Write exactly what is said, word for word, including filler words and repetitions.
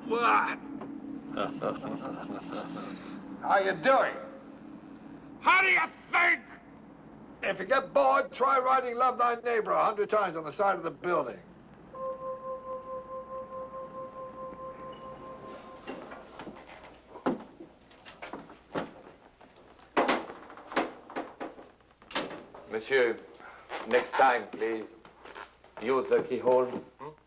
What? How you doing? How do you think? If you get bored, try writing Love Thy Neighbor a hundred times on the side of the building. Monsieur, next time, please, use the keyhole. Hmm?